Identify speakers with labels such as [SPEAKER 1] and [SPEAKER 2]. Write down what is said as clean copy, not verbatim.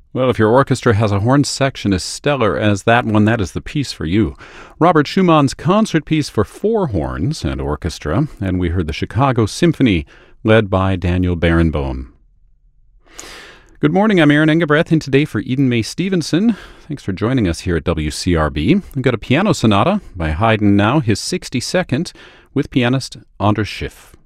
[SPEAKER 1] Well, if your orchestra has a horn section as stellar as that one, that is the piece for you. Robert Schumann's concert piece for four horns and orchestra, and we heard the Chicago Symphony, led by Daniel Barenboim. Good morning, I'm Aaron Engebret, and today for Eden May Stevenson. Thanks for joining us here at WCRB. We've got a piano sonata by Haydn now, his 62nd, with pianist Andras Schiff.